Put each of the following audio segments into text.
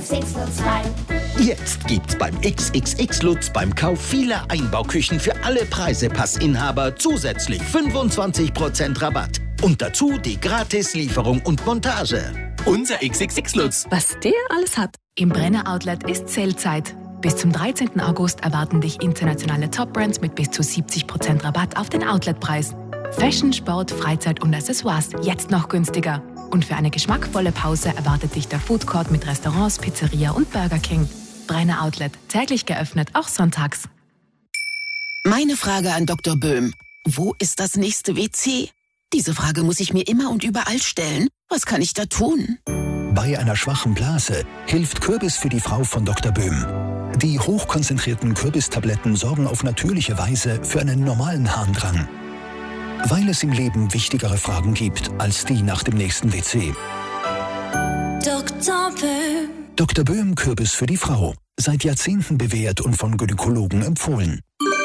XXX Lutz rein. Jetzt gibt's beim XXX Lutz beim Kauf vieler Einbauküchen für alle Preisepassinhaber zusätzlich 25% Rabatt. Und dazu die Gratis-Lieferung und Montage. Unser XXX Lutz. Was der alles hat. Im Brenner Outlet ist Sale-Zeit. Bis zum 13. August erwarten dich internationale Top-Brands mit bis zu 70% Rabatt auf den Outlet-Preis. Fashion, Sport, Freizeit und Accessoires jetzt noch günstiger. Und für eine geschmackvolle Pause erwartet dich der Food Court mit Restaurants, Pizzeria und Burger King. Brenner Outlet, täglich geöffnet, auch sonntags. Meine Frage an Dr. Böhm. Wo ist das nächste WC? Diese Frage muss ich mir immer und überall stellen. Was kann ich da tun? Bei einer schwachen Blase hilft Kürbis für die Frau von Dr. Böhm. Die hochkonzentrierten Kürbistabletten sorgen auf natürliche Weise für einen normalen Harndrang. Weil es im Leben wichtigere Fragen gibt als die nach dem nächsten WC. Dr. Böhm. Dr. Böhm Kürbis für die Frau. Seit Jahrzehnten bewährt und von Gynäkologen empfohlen.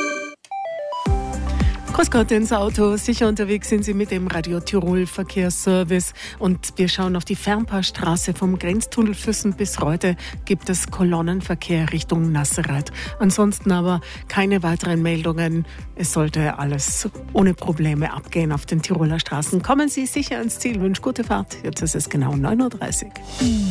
Grüß Gott ins Auto. Sicher unterwegs sind Sie mit dem Radio Tirol Verkehrsservice. Und wir schauen auf die Fernpaarstraße. Vom Grenztunnel Füssen bis Reute gibt es Kolonnenverkehr Richtung Nasserreit. Ansonsten aber keine weiteren Meldungen. Es sollte alles ohne Probleme abgehen auf den Tiroler Straßen. Kommen Sie sicher ans Ziel. Wünsche gute Fahrt. Jetzt ist es genau 9:30 Uhr.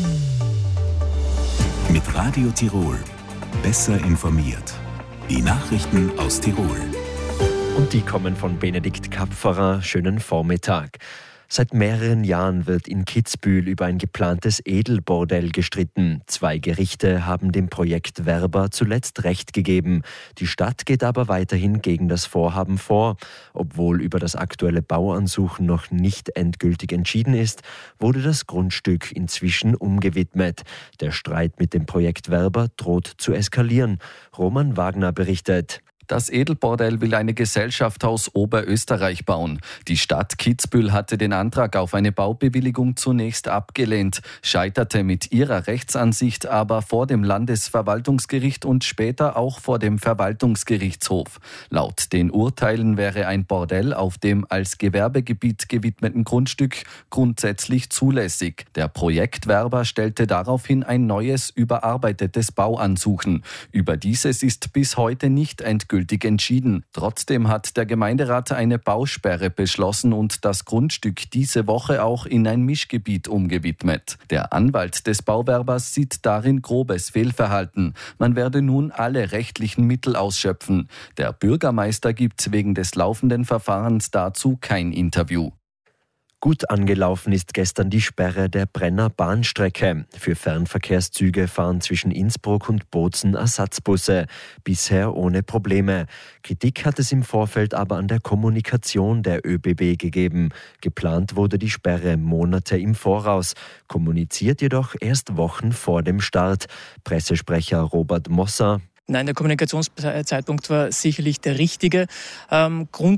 Mit Radio Tirol. Besser informiert. Die Nachrichten aus Tirol. Und die kommen von Benedikt Kapferer. Schönen Vormittag. Seit mehreren Jahren wird in Kitzbühel über ein geplantes Edelbordell gestritten. 2 Gerichte haben dem Projekt Werber zuletzt Recht gegeben. Die Stadt geht aber weiterhin gegen das Vorhaben vor. Obwohl über das aktuelle Bauansuchen noch nicht endgültig entschieden ist, wurde das Grundstück inzwischen umgewidmet. Der Streit mit dem Projekt Werber droht zu eskalieren. Roman Wagner berichtet. Das Edelbordell will eine Gesellschaft aus Oberösterreich bauen. Die Stadt Kitzbühel hatte den Antrag auf eine Baubewilligung zunächst abgelehnt, scheiterte mit ihrer Rechtsansicht aber vor dem Landesverwaltungsgericht und später auch vor dem Verwaltungsgerichtshof. Laut den Urteilen wäre ein Bordell auf dem als Gewerbegebiet gewidmeten Grundstück grundsätzlich zulässig. Der Projektwerber stellte daraufhin ein neues, überarbeitetes Bauansuchen. Über dieses ist bis heute nicht endgültig entschieden. Trotzdem hat der Gemeinderat eine Bausperre beschlossen und das Grundstück diese Woche auch in ein Mischgebiet umgewidmet. Der Anwalt des Bauwerbers sieht darin grobes Fehlverhalten. Man werde nun alle rechtlichen Mittel ausschöpfen. Der Bürgermeister gibt wegen des laufenden Verfahrens dazu kein Interview. Gut angelaufen ist gestern die Sperre der Brenner Bahnstrecke. Für Fernverkehrszüge fahren zwischen Innsbruck und Bozen Ersatzbusse. Bisher ohne Probleme. Kritik hat es im Vorfeld aber an der Kommunikation der ÖBB gegeben. Geplant wurde die Sperre Monate im Voraus, kommuniziert jedoch erst Wochen vor dem Start. Pressesprecher Robert Mosser: Nein, der Kommunikationszeitpunkt war sicherlich der richtige. Grund